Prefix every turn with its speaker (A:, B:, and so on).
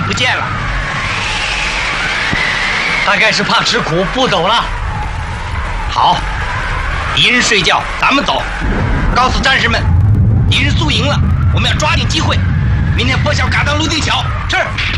A: 不见了，
B: 大概是怕吃苦不走了。
A: 好，敌人睡觉，咱们走。告诉战士们，敌人宿营了，我们要抓紧机会，明天破晓赶到泸定桥。是。